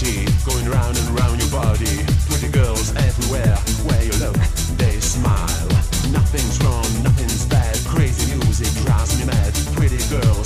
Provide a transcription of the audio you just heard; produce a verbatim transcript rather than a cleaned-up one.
party, going round and round your body. Pretty girls everywhere, where you look, they smile. Nothing's wrong, nothing's bad. Crazy music drives me mad. Pretty girl